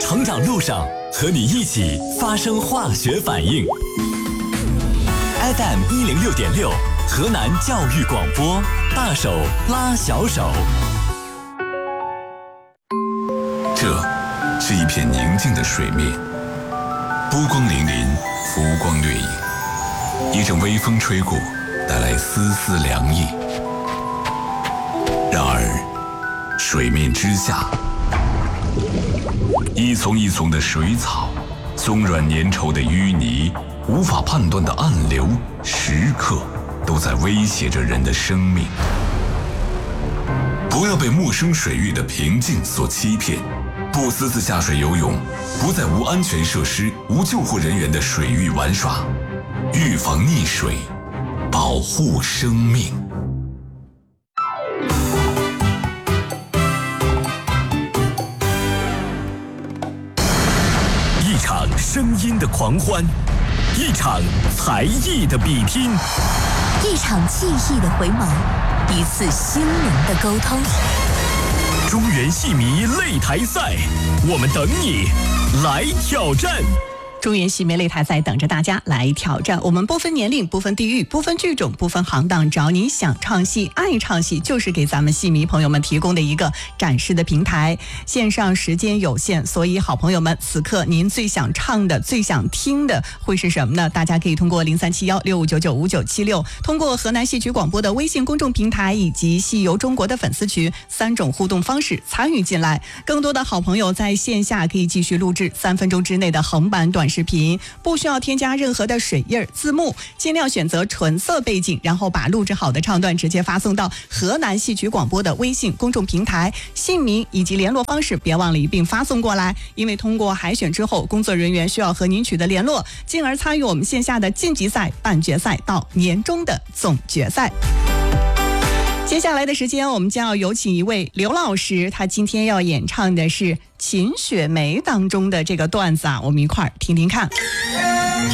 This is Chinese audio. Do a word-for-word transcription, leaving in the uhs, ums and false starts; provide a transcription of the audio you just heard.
成长路上，和你一起发生化学反应。F M 一零六点六，河南教育广播，大手拉小手。 这是一片宁静的水面，波光粼粼，浮光掠影。一阵微风吹过，带来丝丝凉意。然而，水面之下，一丛一丛的水草，松软粘稠的淤泥，无法判断的暗流，时刻都在威胁着人的生命。不要被陌生水域的平静所欺骗，不私自下水游泳，不在无安全设施、无救护人员的水域玩耍，预防溺水，保护生命。 一场声音的狂欢，一场才艺的比拼， 一场记忆的回眸，一次心灵的沟通。 中原戏迷擂台赛，我们等你来挑战。 中原戏迷擂台赛等着大家来挑战，我们不分年龄，不分地域，不分剧种，不分行当，只要你想唱戏爱唱戏，就是给咱们戏迷朋友们提供的一个展示的平台。线上时间有限，所以好朋友们，此刻您最想唱的最想听的会是什么呢？大家可以通过零三七幺六五九九五九七六，通过河南戏曲广播的微信公众平台以及戏游中国的粉丝群三种互动方式参与进来。更多的好朋友在线下可以继续录制三分钟之内的横版短视频，不需要添加任何的水印字幕，尽量选择纯色背景，然后把录制好的唱段直接发送到河南戏曲广播的微信公众平台，姓名以及联络方式别忘了一并发送过来，因为通过海选之后，工作人员需要和您取得联络，进而参与我们线下的晋级赛、半决赛到年终的总决赛。接下来的时间，我们将要有请一位刘老师，他今天要演唱的是《秦雪梅》当中的这个段子啊，我们一块儿听听看。